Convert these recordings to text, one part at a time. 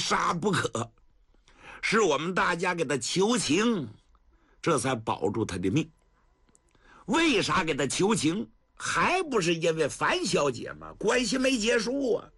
杀不可，是我们大家给他求情，这才保住他的命。为啥给他求情？还不是因为樊小姐吗？关系没结束啊，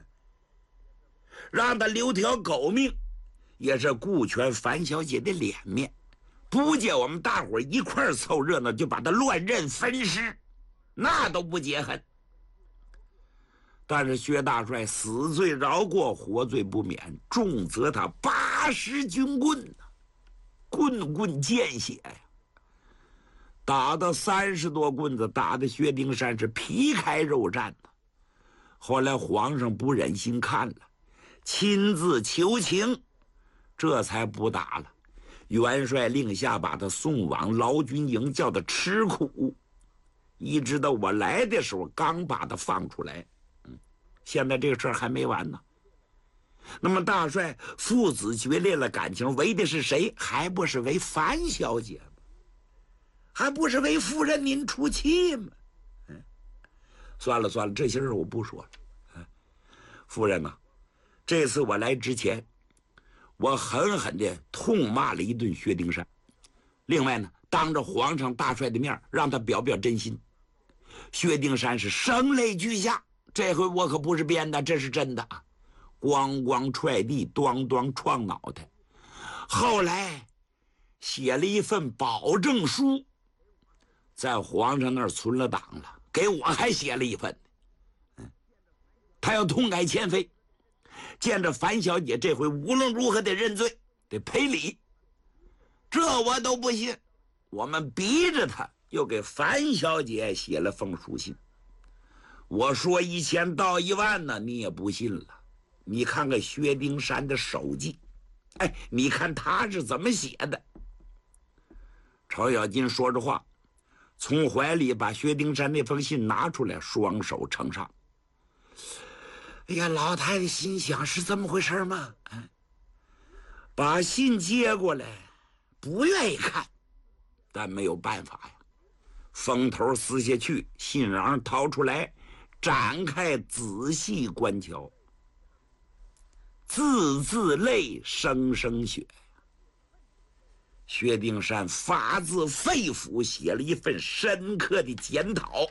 让他留条狗命，也是顾全樊小姐的脸面，不见我们大伙一块儿凑热闹就把他乱刃分尸，那都不解恨。但是薛大帅死罪饶过，活罪不免，重则他80军棍呐，棍棍见血呀，打到30多棍子，打的薛丁山是皮开肉绽的。后来皇上不忍心看了，亲自求情，这才不打了。元帅令下把他送往劳军营，叫他吃苦，一直到我来的时候刚把他放出来。现在这个事儿还没完呢。那么大帅父子决裂了感情，为的是谁？还不是为樊小姐吗？还不是为夫人您出气吗？算了算了，这些事我不说了。夫人呐，这次我来之前，我狠狠地痛骂了一顿薛丁山。另外呢，当着皇上大帅的面让他表表真心。薛丁山是声泪俱下，这回我可不是编的，这是真的啊！咣咣踹地，咣咣撞脑袋。后来写了一份保证书，在皇上那儿存了档了，给我还写了一份。他要痛改前非，见着樊小姐这回无论如何得认罪，得赔礼。这我都不信，我们逼着他又给樊小姐写了封书信。我说1000到1万呢，你也不信了。你看看薛丁山的手记，你看他是怎么写的。程咬金说着话，从怀里把薛丁山那封信拿出来，双手呈上。哎呀，老太太心想，是这么回事吗？把信接过来，不愿意看，但没有办法呀。封头撕下去，信瓤掏出来，展开仔细观瞧，字字泪，声声血。薛丁山发自肺腑写了一份深刻的检讨。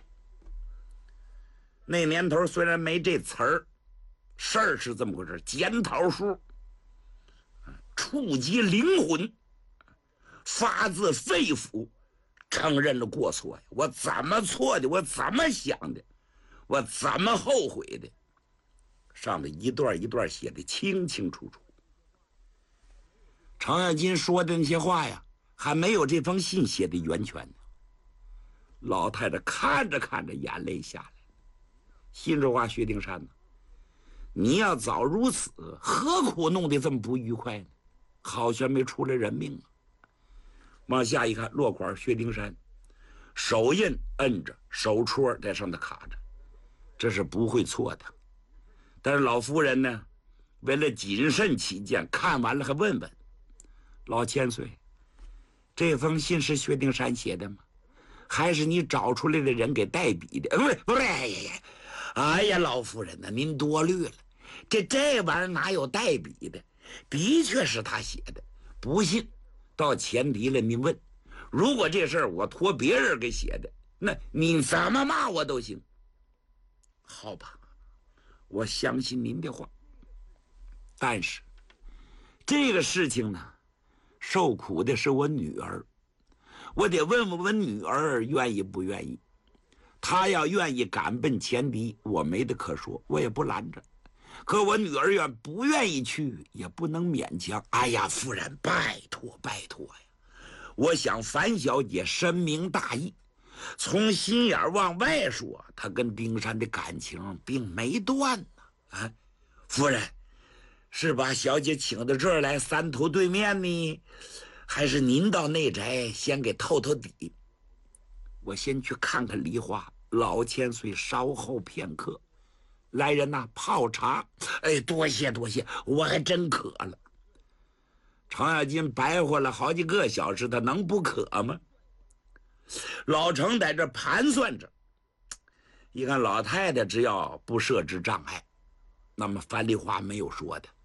那年头虽然没这词儿，事儿是这么回事，检讨书触及灵魂，发自肺腑承认了过错呀。我怎么错的，我怎么想的，我怎么后悔的，上面一段一段写的清清楚楚。程咬金说的那些话呀，还没有这封信写的圆全呢。老太太看着看着，眼泪下来，心中话：薛丁山呢，你要早如此，何苦弄得这么不愉快呢？好悬没出了人命啊！往下一看，落款薛丁山，手印摁着，手戳在上头卡着，这是不会错的。但是老夫人呢，为了谨慎起见，看完了还问问老千岁，这封信是薛丁山写的吗？还是你找出来的人给代笔的？不是，哎呀，老夫人呢，您多虑了，这玩意儿哪有代笔的？的确是他写的。不信，到前提了您问，如果这事儿我托别人给写的，那你怎么骂我都行。好吧，我相信您的话。但是这个事情呢，受苦的是我女儿，我得问问我女儿愿意不愿意。她要愿意赶奔前敌，我没得可说，我也不拦着。可我女儿不愿意去，也不能勉强。哎呀，夫人，拜托拜托呀！我想樊小姐深明大义，从心眼往外说，她跟丁山的感情并没断呢。夫人，是把小姐请到这儿来三头对面呢，还是您到内宅先给透透底？我先去看看梨花，老千岁稍后片刻。来人呐，泡茶。多谢多谢，我还真渴了。程咬金白活了好几个小时，他能不渴吗？老程在这盘算着，一看老太太只要不设置障碍，那么樊梨花没有说的，